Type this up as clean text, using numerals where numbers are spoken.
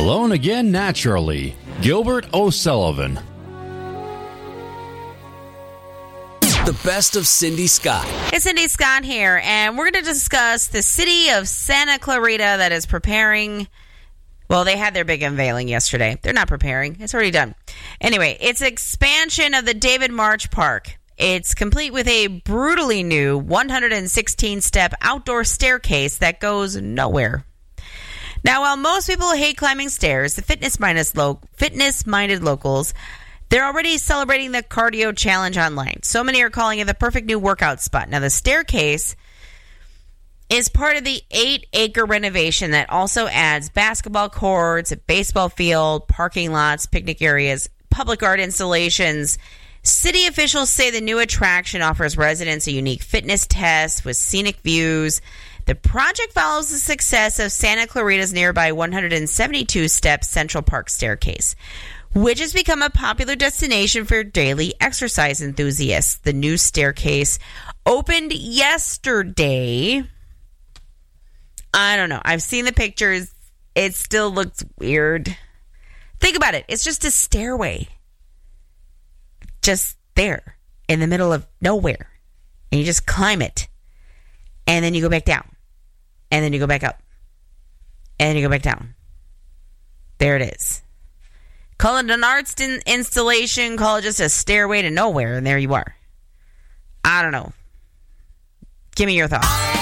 Alone again naturally. Gilbert O'Sullivan. The best of Cindy Scott. It's Cindy Scott here, and we're going to discuss the city of Santa Clarita that is preparing. Well, they had their big unveiling yesterday. They're not preparing. It's already done. Anyway, it's expansion of the David March Park. It's complete with a brutally new 116-step outdoor staircase that goes nowhere. Now, while most people hate climbing stairs, the fitness-minded locals, they're already celebrating the cardio challenge online. So many are calling it the perfect new workout spot. Now, the staircase is part of the 8-acre renovation that also adds basketball courts, a baseball field, parking lots, picnic areas, public art installations. City officials say the new attraction offers residents a unique fitness test with scenic views. The project follows the success of Santa Clarita's nearby 172-step Central Park staircase, which has become a popular destination for daily exercise enthusiasts. The new staircase opened yesterday. I don't know. I've seen the pictures. It still looks weird. Think about it. It's just a stairway. Just there in the middle of nowhere. And you just climb it. And then you go back down. And then you go back up. And then you go back down. There it is. Call it an arts installation. Call it just a stairway to nowhere. And there you are. I don't know. Give me your thoughts.